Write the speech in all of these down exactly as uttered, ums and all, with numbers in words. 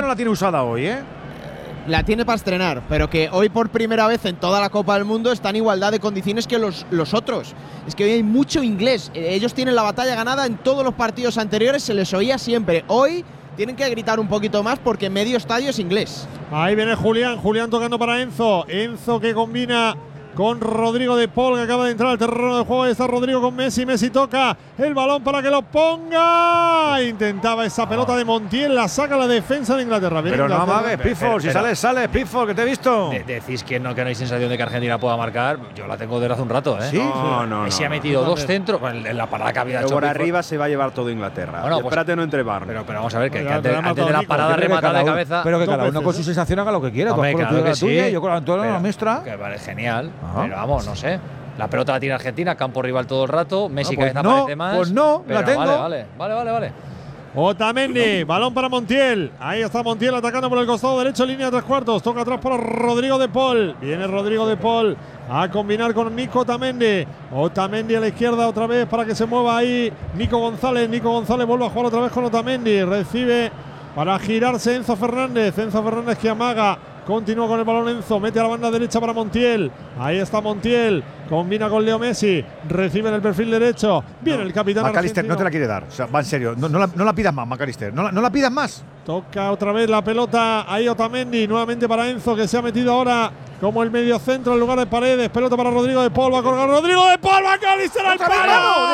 no la tiene usada hoy, ¿eh? La tiene para estrenar, pero que hoy por primera vez en toda la Copa del Mundo está en igualdad de condiciones que los, los otros. Es que hoy hay mucho inglés. Ellos tienen la batalla ganada en todos los partidos anteriores, se les oía siempre. Hoy tienen que gritar un poquito más porque medio estadio es inglés. Ahí viene Julián, Julián tocando para Enzo. Enzo que combina con Rodrigo de Paul, que acaba de entrar al terreno de juego. Ahí está Rodrigo con Messi. Messi toca el balón para que lo ponga. Intentaba esa pelota de Montiel, la saca la defensa de Inglaterra. Viene Pero Inglaterra. no amagues, Pickford. Si sales, sales, Pickford, que te he visto. De, decís que no, que no hay sensación de que Argentina pueda marcar. Yo la tengo desde hace un rato, ¿eh? ¿Sí? No, no, Messi no, ha metido no, dos no. centros. En, en la parada que había Pero hecho por Pickford. arriba se va a llevar todo Inglaterra. Bueno, Y pues, espérate no entrevar. Pero, pero vamos a ver, que, Oye, que te antes, la ha antes de matado la Nico. parada Yo creo que rematada cada de uno- cabeza. Pero que dos cada uno veces, con ¿eh? su sensación haga lo que quiera. Hombre, Tú haz con claro la que tuya, sí. yo con la toda la Pero- nuestra. Que vale, genial. Ajá. Pero vamos, no sé. La pelota la tiene Argentina, campo rival todo el rato. Messi No, pues cada vez no, aparece más. pues no, pero la tengo. Vale, vale, vale, vale, vale. Otamendi, balón para Montiel. Ahí está Montiel atacando por el costado derecho, línea de tres cuartos. Toca atrás para Rodrigo de Paul. Viene Rodrigo de Paul a combinar con Nico Otamendi. Otamendi a la izquierda otra vez para que se mueva ahí Nico González. Nico González vuelve a jugar otra vez con Otamendi. Recibe para girarse Enzo Fernández. Enzo Fernández que amaga. Continúa con el balón Enzo, mete a la banda derecha para Montiel. Ahí está Montiel, combina con Leo Messi, recibe en el perfil derecho. Viene No, el capitán McAllister argentino. no te la quiere dar. O sea, va en serio. No, no, la, no la pidas más, McAllister. No la, no la pidas más. Toca otra vez la pelota ahí Otamendi, nuevamente para Enzo, que se ha metido ahora como el medio centro en lugar de Paredes. Pelota para Rodrigo de Paul, va a colgar Rodrigo de Paul, McAllister al palo.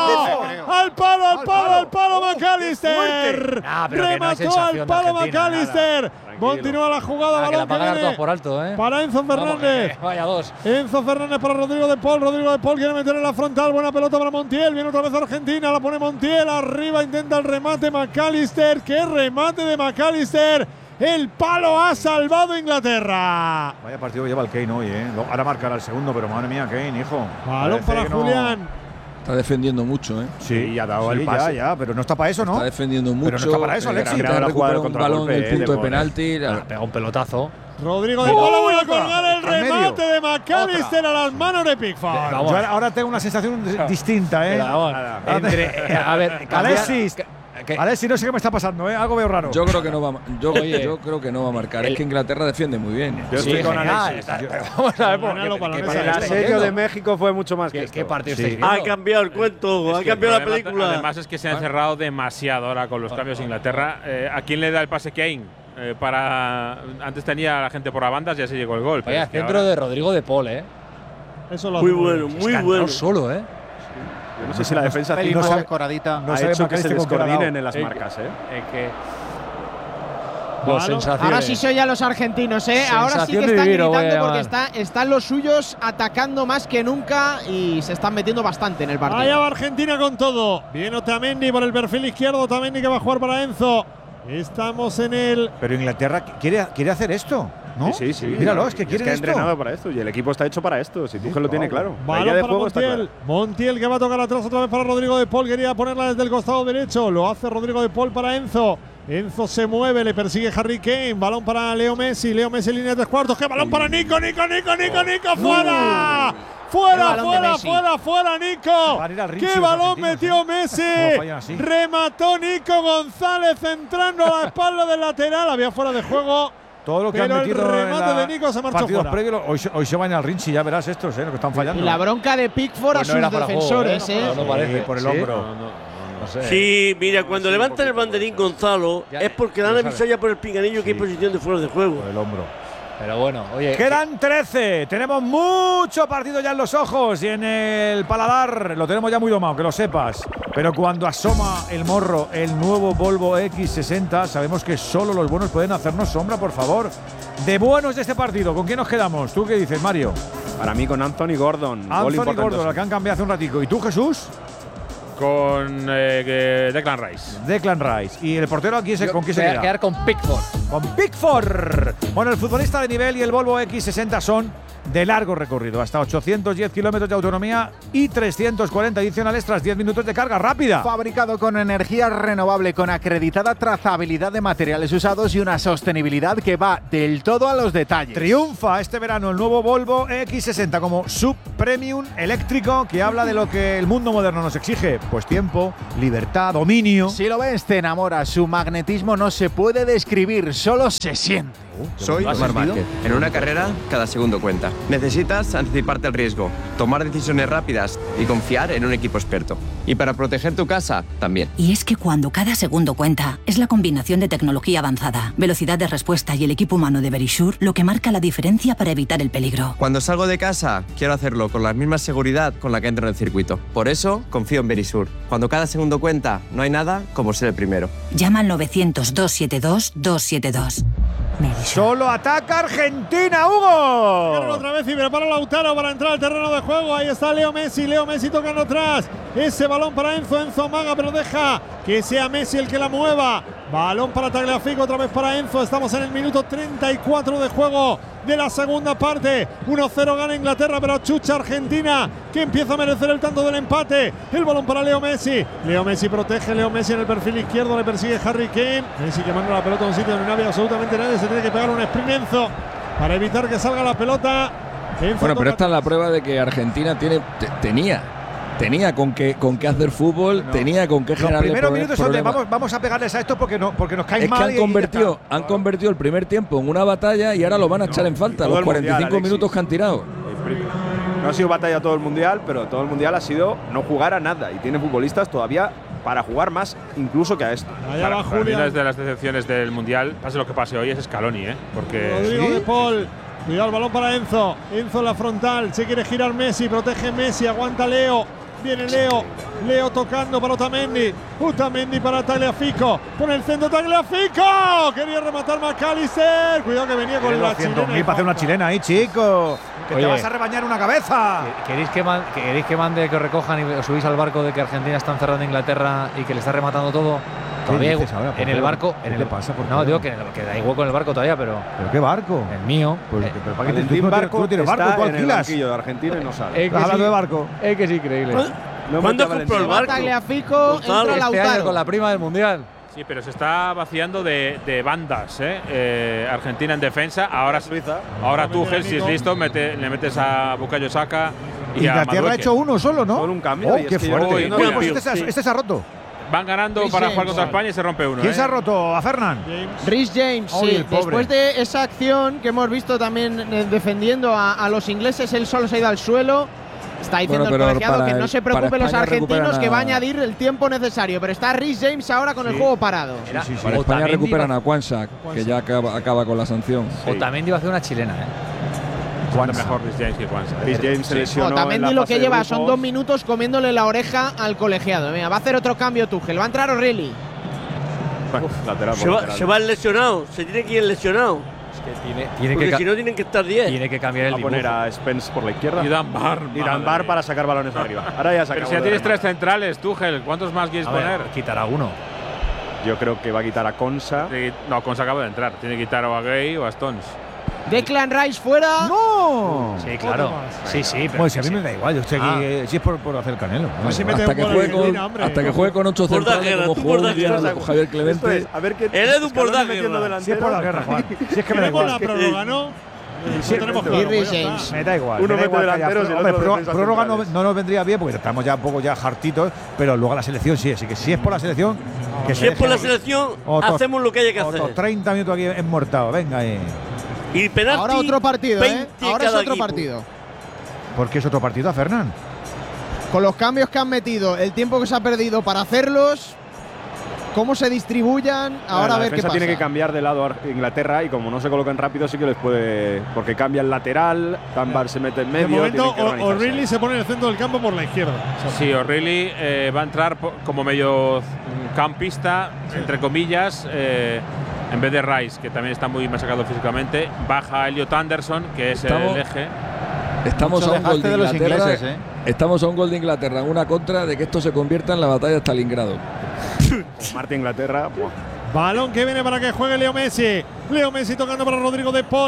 Al palo, al palo, al palo McAllister. Ah, pero que no hay Remató sensación al de palo Argentina, McAllister. Continúa la jugada, Ah, que la balón que pagan viene todas por alto, ¿eh? para Enzo Vamos, Fernández. que- Vaya dos. Enzo Fernández para Rodrigo de Paul. Rodrigo de Paul quiere meter en la frontal. Buena pelota para Montiel. Viene otra vez Argentina. La pone Montiel. Arriba intenta el remate McAllister. ¡Qué remate de McAllister! El palo ha salvado Inglaterra. Vaya partido que lleva el Kane hoy, ¿eh? Ahora marcará el segundo, pero madre mía, Kane, hijo. Balón Parece para que no- Julián. Está defendiendo mucho, ¿eh? Sí, ya ha dado Sí, el ya, pase. ya, pero no está para eso, ¿no? Está defendiendo mucho. Pero no está para eso, eh, Alexis. Argentina Mira, ahora recupera jugar un contra balón golpe, en el eh, punto de de gol, penalti. Ah, pega un pelotazo. Rodrigo de Paul vuelve a otra, colgar el al medio. remate de McAllister a las manos de Pickford. Vamos. Yo ahora, ahora tengo una sensación d- distinta, ¿eh? Pero vamos, entre- a ver, cambiar- Alexis, que- que- Alexis, no sé qué me está pasando, ¿eh? Algo veo raro. Yo creo que no va, a- yo, Oye, yo creo que no va a marcar. el- Es que Inglaterra defiende muy bien. Yo Sí, estoy con genial, Alexis. está- Yo- pero vamos a ver, por- Ganalo, ¿qué- balón, qué el partido El estáis asedio viendo? de México fue mucho más que ¿Qué, esto. qué partido Sí. estáis Ha viendo? cambiado el cuento, Es ha que cambiado el la problema película. Además es que se ha encerrado demasiado ahora con los cambios en Inglaterra. Eh, ¿A quién le da el pase Kane? Eh, para antes tenía a la gente por las bandas, ya se llegó el gol. pero Vaya es que centro ahora- de Rodrigo de Paul, ¿eh? Eso lo Muy hace bueno, bien. muy Escandaloso bueno. solo, ¿eh? Yo no sé si la defensa Pelín no más sabe, escoradita. no ha sabe hecho que se McAllister con que le ha dado. descoordinen en las Eh, marcas, ¿eh? Es que Dos Balón. sensaciones. Ahora sí soy a los argentinos, ¿eh? Ahora sí que Sensación de están vivir, lo voy a gritando porque llamar. está- están los suyos atacando más que nunca y se están metiendo bastante en el partido. Allá va Argentina con todo. Viene Otamendi por el perfil izquierdo. Otamendi que va a jugar para Enzo. Estamos en el. Pero Inglaterra quiere, quiere hacer esto, ¿no? Sí, sí, sí. Míralo, es que Y quieren ha esto. entrenado para esto y el equipo está hecho para esto. Si Tuchel lo tiene claro. La Balón idea de para juego está Montiel. clara. Montiel que va a tocar atrás otra vez para Rodrigo de Paul. Quería ponerla desde el costado derecho. Lo hace Rodrigo de Paul para Enzo. Enzo se mueve, le persigue Harry Kane. Balón para Leo Messi. Leo Messi, línea de tres cuartos. ¡Qué balón para Nico! ¡Nico, Nico, Nico, Nico! ¡Fuera! Qué ¡Fuera, balón de fuera, Messi. fuera, fuera, Nico! Van a ir al Richie ¡Qué los balón argentinos, metió ¿eh? Messi! ¿Cómo fallan así? Remató Nico González entrando a la espalda del lateral. Había fuera de juego. Todo lo que Pero han el metido en remate la de Nico se marchó partidos fuera. previos, hoy, se- hoy se van al Rinchi, ya verás estos, ¿eh? Lo que están fallando. Y la bronca de Pickford Pues a no era sus para juego, defensores, ¿eh? ¿eh? No, no parece. por el ¿Sí? hombro. no, no. No sé. Sí, mira, cuando levantan el banderín Gonzalo Ya, es porque le han ya avisado sabes. ya por el pinganillo que hay posición de fuera de juego. Por el hombro. Pero bueno, oye. Quedan trece. Tenemos mucho partido ya en los ojos y en el paladar. Lo tenemos ya muy domado, que lo sepas. Pero cuando asoma el morro, el nuevo Volvo equis sesenta, sabemos que solo los buenos pueden hacernos sombra, por favor. De buenos de este partido, ¿con quién nos quedamos? ¿Tú qué dices, Mario? Para mí con Anthony Gordon. gol Anthony importante. Gordon, al que han cambiado hace un ratico. ¿Y tú, Jesús? Con eh, que Declan Rice. Declan Rice. ¿Y el portero aquí es, Yo con quién se voy a queda? quedar con Pickford. Con Pickford. Bueno, el futbolista de nivel y el Volvo equis sesenta son de largo recorrido, hasta ochocientos diez kilómetros de autonomía y trescientos cuarenta adicionales tras diez minutos de carga rápida. Fabricado con energía renovable, con acreditada trazabilidad de materiales usados y una sostenibilidad que va del todo a los detalles. Triunfa este verano el nuevo Volvo equis sesenta como sub-premium eléctrico que habla de lo que el mundo moderno nos exige. Pues tiempo, libertad, dominio. Si lo ves, te enamoras. Su magnetismo no se puede describir, solo se siente. Soy Omar Márquez. En una carrera, cada segundo cuenta. Necesitas anticiparte al riesgo, tomar decisiones rápidas y confiar en un equipo experto. Y para proteger tu casa, también. Y es que cuando cada segundo cuenta, es la combinación de tecnología avanzada, velocidad de respuesta y el equipo humano de Verisure lo que marca la diferencia para evitar el peligro. Cuando salgo de casa, quiero hacerlo con la misma seguridad con la que entro en el circuito. Por eso, confío en Verisure. Cuando cada segundo cuenta, no hay nada como ser el primero. Llama al novecientos, doscientos setenta y dos, doscientos setenta y dos. Solo ataca Argentina, Hugo. Carga otra vez y prepara Lautaro para entrar al terreno de juego. Ahí está Leo Messi. Leo Messi tocando atrás. Ese balón para Enzo. Enzo amaga, pero deja que sea Messi el que la mueva. Balón para Tagliafico, otra vez para Enzo. Estamos en el minuto treinta y cuatro de juego de la segunda parte. uno cero gana Inglaterra, pero chucha Argentina, que empieza a merecer el tanto del empate. El balón para Leo Messi. Leo Messi protege. Leo Messi en el perfil izquierdo. Le persigue Harry Kane. Messi que manda la pelota a un sitio donde no había absolutamente nadie. Se tiene que pegar un sprint Enzo para evitar que salga la pelota. Enzo bueno, pero esta es la atrás. prueba de que Argentina tiene, te, tenía. Tenía con qué, con qué hacer fútbol, no. tenía con qué generar. Los primeros proble- minutos son de problemas. vamos, vamos a pegarles a esto porque, no, porque nos caen Es que mal. han convertido, han convertido el primer tiempo en una batalla y ahora lo van a echar en falta, los cuarenta y cinco mundial, minutos que han tirado. No ha sido batalla todo el mundial, pero todo el mundial ha sido no jugar a nada y tiene futbolistas todavía para jugar más incluso que a esto. Allá va Para mí, Julián. una de las decepciones del mundial, pase lo que pase hoy, es Scaloni, ¿eh? Porque Rodrigo ¿Sí? de Paul. Cuidado el balón para Enzo. Enzo en la frontal. Se quiere girar Messi. Protege Messi. Aguanta Leo. Viene Leo. Leo tocando para Otamendi. Otamendi para Tagliafico. Con el centro Tagliafico. Quería rematar McAllister. Cuidado que venía con la chilena. Mil para hacer una chilena ahí, chico. Que Oye. te vas a rebañar una cabeza. ¿Queréis que, man- ¿Queréis que mande que os recojan y os subís al barco de que Argentina está encerrada en Inglaterra y que le está rematando todo? Todavía dices ahora? ¿Por en qué? el barco. ¿Qué En te el, pasa? ¿Por no, qué? digo que, en el- que hay hueco en el barco todavía, pero. ¿Pero qué barco? El mío. Pues, eh, pero ¿para qué te- tú Valentín no tienes- Barco tú no tienes barco, está tú en el alquilas. banquillo de Argentina y no sale. eh, que ¿Estás hablando sí, de barco? Es que es increíble. No ¿Cuándo mete a compró el Valentín. barco? Tagliafico, Gonzalo. entra Este año Lautaro. con la prima del mundial. Sí, pero se está vaciando de, de bandas, ¿eh? Eh, Argentina en defensa. Ahora, Suiza. ahora Tuchel, si es listo, mete, le metes a Bukayo Saka y a Inglaterra ha Madueke. hecho uno solo, ¿no? Solo un cambio, Oh, y es qué que yo no fuerte. entiendo Bueno, bien. pues este, se ha- Sí. este se ha roto. Van ganando Chris para James. jugar contra España y se rompe uno. ¿Quién ¿eh? se ha roto? ¿A Fernán? James. Rhys James, Ay, sí. el pobre. Después de esa acción que hemos visto también eh, defendiendo a, a los ingleses, él solo se ha ido al suelo. Está diciendo Bueno, el pero colegiado para que el- no se para preocupen los España argentinos, recuperan que va a a- añadir el tiempo necesario. Pero está Rhys James ahora con el juego parado. Era- Para España Otamendi recuperan va- a Kwanzaa, que ya acaba, acaba con la sanción. Otamendi va a hacer una chilena, ¿eh? Jugando mejor Rhys James que Kwanzaa. Rhys James se Sí. lesionó en Otamendi la lo fase que de lleva son grupos. dos minutos comiéndole la oreja al colegiado. Mira, va a hacer otro cambio Tuchel. Va a entrar O'Reilly. Uf, lateral por Se va, lateral. se va el lesionado. Se tiene que ir el lesionado. Es que tiene, tiene, Porque que, si ca- no tienen que estar diez. tiene que cambiar el a dibujo. poner a Spence por la izquierda Y Dan Bar. y Dan Bar para sacar balones arriba. Ahora ya se Pero acabó si ya lo tienes de tres centrales, Tuchel, ¿cuántos más quieres A ver, poner? quitará uno. Yo creo que va a quitar a Konsa. Sí, No, Consa acaba de entrar. Tiene que quitar o a Gay o a Stones. Declan Rice fuera. ¡No! Sí, claro. Sí, sí. Pero Pues si a mí sí. me da igual, yo estoy aquí, Ah. eh, si es por, por hacer canelo. Pues si Vale. mete Hasta un que, gol juegue Argentina, con, hombre. hasta que juegue con ocho Por centrales Daguerra, como tú jugó por un día Daguerra. con Javier Esto Clemente. es, a ver qué. Él es un por Scaloni Daguerra. metiendo Si es delantero. por la guerra, Juan. Si es que me da Tenemos la igual. prórroga, ¿no? Sí, Lo tenemos sí, claro, y Rhys pues ya James. está. Me da igual. Uno me da mete igual que haya delanteros y el Hombre, otro pró- defensas prórroga no, centrales. no nos vendría bien porque estamos ya un poco ya hartitos, pero luego la selección sí. Así que si es por la selección, que Si se es por la deje selección, otros- hacemos lo que haya que otros hacer. treinta minutos aquí enmortados. Venga ahí. Y penalti. Ahora otro partido, ¿eh? veinte Ahora es cada otro equipo. partido. ¿Por qué es otro partido a Fernán? Con los cambios que han metido, el tiempo que se ha perdido para hacerlos, cómo se distribuyan, ahora la a ver qué defensa pasa. tiene que cambiar de lado a Inglaterra y como no se colocan rápido sí que les puede porque cambia el lateral, Dunbar se mete en medio. De momento, tienen que O- organizarse. O'Reilly se pone en el centro del campo por la izquierda. Sí, O'Reilly eh, va a entrar po- como medio mm, campista, entre comillas, eh, en vez de Rice, que también está muy machacado físicamente. Baja Elliot Anderson, que es Estamos- el eje. Estamos Mucho a un gol dejaste de de los Inglaterra. ingleses, ¿eh? Estamos a un gol de Inglaterra en una contra de que esto se convierta en la batalla de Stalingrado. Con Marte Inglaterra. buah. Balón que viene para que juegue Leo Messi. Leo Messi tocando para Rodrigo de Paul.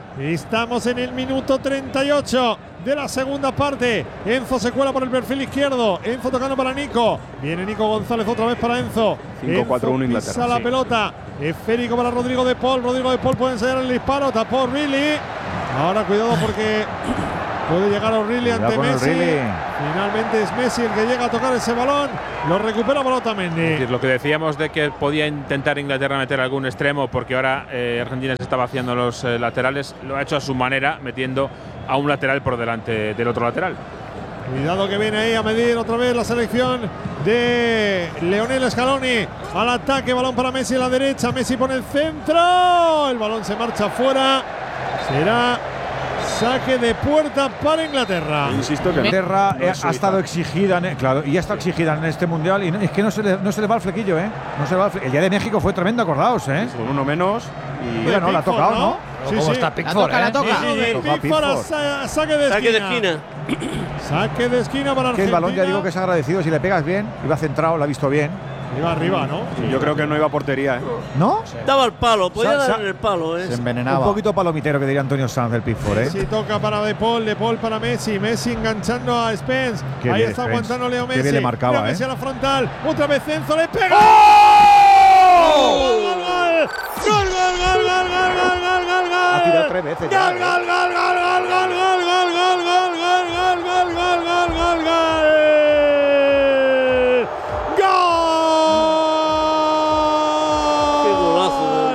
Estamos en el minuto treinta y ocho de la segunda parte. Enzo se cuela por el perfil izquierdo. Enzo tocando para Nico. Viene Nico González otra vez para Enzo. cinco cuatro uno Inglaterra. Pisa la sí. pelota. Esférico para Rodrigo de Paul. Rodrigo de Paul puede ensayar el disparo. Tapó O'Reilly. Ahora cuidado porque puede llegar O'Reilly ante Messi. Finalmente es Messi el que llega a tocar ese balón. Lo recupera por Otamendi. Es decir, lo que decíamos de que podía intentar Inglaterra meter algún extremo, porque ahora eh, Argentina se está vaciando los eh, laterales, lo ha hecho a su manera, metiendo a un lateral por delante del otro lateral. Cuidado que viene ahí a medir otra vez la selección de Lionel Scaloni. Al ataque, balón para Messi a la derecha. Messi pone el centro. El balón se marcha fuera. Será saque de puerta para Inglaterra. Insisto que Inglaterra no eh, es ha estado Suiza. exigida, en- claro, y ya está exigida en este mundial. Y no- es que no se, le, no se le va el flequillo, ¿eh? No se le va el, fle- el día de México fue tremendo, acordaos, ¿eh? Con uno menos. Y Mira, no, la ha Pickford, tocado, ¿no? Sí, ¿Cómo sí. está La Pickford, toca, la eh? toca. Sí, sí, Toca Pickford a Pickford. sa- saque de Saque de esquina. esquina. Saque de esquina para Que Argentina. el balón ya digo que es agradecido. Si le pegas bien, iba centrado, lo ha visto bien. Iba arriba, ¿no? yo creo que no iba a portería, ¿eh? ¿No? Daba el palo, podía Sa- dar sa- en el palo, ¿eh? Se Un envenenaba. poquito palomitero que diría Antonio Sanz del Pickford, ¿eh? Messi toca para De Paul, De Paul para Messi, Messi enganchando a Spence. Qué Ahí bien está Spence. aguantando Leo Qué Messi. bien le marcaba, Leo Messi ¿eh? a la frontal, otra vez Enzo le pega. ¡Oh! ¡Gol, gol, gol! ¡Gol, gol, gol, gol, gol, gol, gol, gol, gol! Ha tirado tres veces ya, ¡Gol, ¿eh? gol, gol, gol, gol, gol, gol, gol, gol, gol, gol, gol, gol, gol, gol, gol, gol! ¡Qué golazo!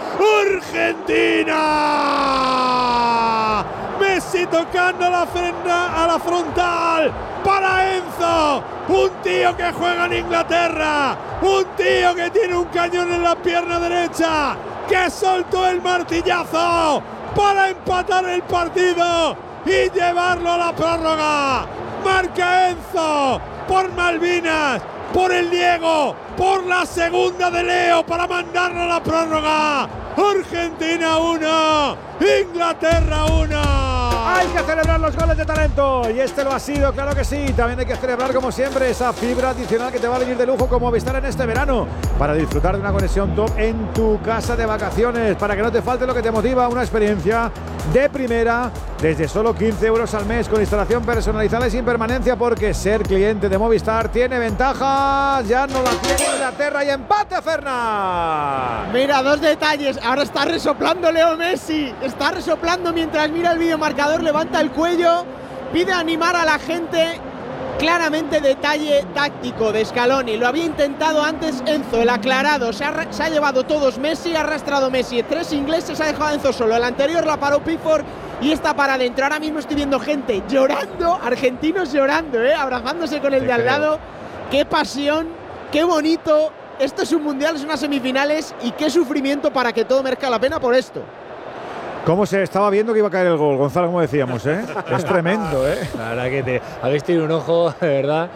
¡Argentina! Messi tocando a la, frena, a la frontal para Enzo. Un tío que juega en Inglaterra. Un tío que tiene un cañón en la pierna derecha. Que soltó el martillazo para empatar el partido y llevarlo a la prórroga. Marca Enzo por Malvinas, por el Diego, por la segunda de Leo para mandarlo a la prórroga. Argentina uno, Inglaterra uno. Hay que celebrar los goles de talento y este lo ha sido, claro que sí. También hay que celebrar, como siempre, esa fibra adicional que te va a venir de lujo como Movistar en este verano para disfrutar de una conexión top en tu casa de vacaciones, para que no te falte lo que te motiva, una experiencia de primera desde solo quince euros al mes con instalación personalizada y sin permanencia, porque ser cliente de Movistar tiene ventajas. Ya no la tiene Inglaterra y empate a Fernández. Mira, dos detalles. Ahora está resoplando Leo Messi. Está resoplando mientras mira el videomarcador, levanta el cuello, pide animar a la gente. Claramente detalle táctico de Scaloni. Lo había intentado antes Enzo, el aclarado. Se ha, se ha llevado todos Messi, ha arrastrado Messi. Tres ingleses, ha dejado a Enzo solo. El anterior la paró Pickford y está para adentro. Ahora mismo estoy viendo gente llorando, argentinos llorando, ¿eh? Abrazándose con el Te de al creo. lado. Qué pasión, qué bonito. Esto es un mundial, es unas semifinales y qué sufrimiento para que todo merezca la pena por esto. ¿Cómo se estaba viendo que iba a caer el gol, Gonzalo, como decíamos, eh? Es tremendo, ¿eh? La verdad que te habéis tenido un ojo, de verdad,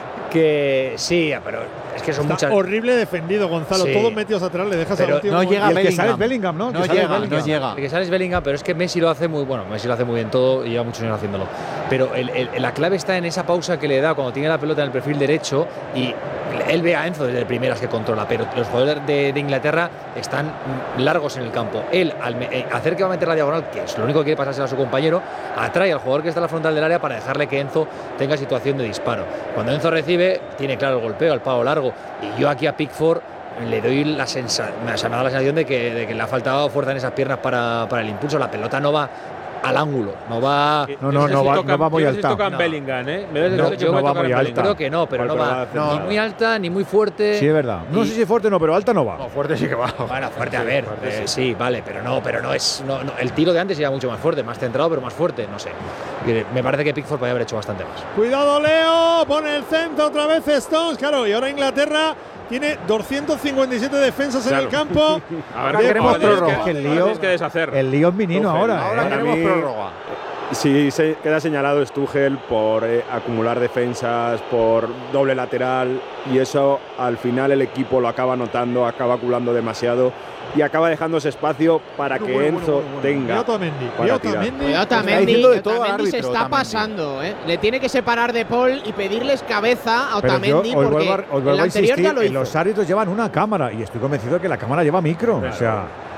que sí, pero es que son Está muchas. horrible defendido, Gonzalo. Sí. Todos metidos atrás, le dejas Pero al tío. no como- llega Y el que Bellingham. sale es Bellingham, ¿no? El No que sale es llega, Bellingham. no llega. El que sale es Bellingham, pero es que Messi lo hace muy bueno. Messi lo hace muy bien todo y lleva muchos años haciéndolo. Pero el- el- la clave está en esa pausa que le da cuando tiene la pelota en el perfil derecho y él ve a Enzo desde primeras que controla, pero los jugadores de, de Inglaterra están largos en el campo. Él, al me- eh, hacer que va a meter la diagonal, que es lo único que quiere pasársela a su compañero, atrae al jugador que está en la frontal del área para dejarle que Enzo tenga situación de disparo. Cuando Enzo recibe, tiene claro el golpeo, el palo largo. Y yo aquí a Pickford le doy la sensación, o sea, me da la sensación de que, de que le ha faltado fuerza en esas piernas para, para el impulso. La pelota no va al ángulo, no va. No, no, no va- no va muy yo no sé si alta. tocan No. Bellingham, ¿eh? Me da la No, sensación que no puede va tocar muy a alta. Bellingham. Creo que no, pero ¿Cuál no va va a hacer? ni muy alta ni muy fuerte. Sí, es verdad. No Y- sé si fuerte no, pero alta no va. No, fuerte sí que va. Bueno, fuerte, a ver. eh, sí, vale, pero no, pero no es. No, no, el tiro de antes era mucho más fuerte, más centrado, pero más fuerte, no sé. Eh, Me parece que Pickford podría haber hecho bastante más. Cuidado, Leo. Pone el centro otra vez Stones. Claro, y ahora Inglaterra tiene doscientos cincuenta y siete defensas en el Claro. campo. A ver, Ahora ¿qué queremos ahora tienes prórroga. que- El ahora lío- tienes que deshacer. El lío es menino Tuchel. ahora, Ahora ¿eh? Para queremos mí- prórroga. Si se queda señalado es Tuchel por eh, acumular defensas, por doble lateral, y eso al final el equipo lo acaba notando, acaba acumulando demasiado y acaba dejando ese espacio para que Bueno, bueno, Enzo bueno, bueno. tenga Y Otamendi, para y tirar. Otamendi. Cuidado, Está Otamendi, diciendo de todo al Otamendi se árbitro, está Otamendi. pasando, ¿eh? Le tiene que separar de Paul y pedirles cabeza a Pero yo Otamendi os porque vuelvo a, os vuelvo el a anterior insistir, ya lo en hizo. los árbitros llevan una cámara y estoy convencido de que la cámara lleva micro. O sea,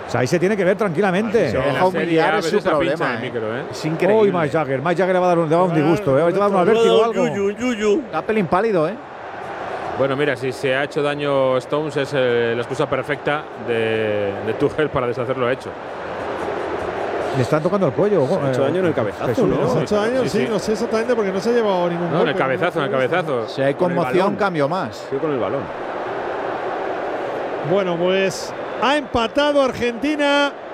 O sea, ahí se tiene que ver tranquilamente. Se deja humillar, es su problema. El micro, ¿eh? Es increíble. Uy, Mike Jagger. Mike Jagger le va a dar un, le va a dar un disgusto. ¿eh? Le va a dar un vértigo o algo. Yuyu, yuyu. Está pelín pálido, ¿eh? Bueno, mira, si se ha hecho daño Stones es eh, la excusa perfecta de, de Tuchel para deshacerlo hecho. Le están tocando el cuello. Se ha hecho daño en el cabezazo, ¿no? ocho años, sí, Sí, sí. no sé exactamente porque no se ha llevado ningún No, en golpe. el cabezazo, en el cabezazo. Si hay Con el conmoción, balón. cambio más. Sí, con el balón. Bueno, pues ha empatado Argentina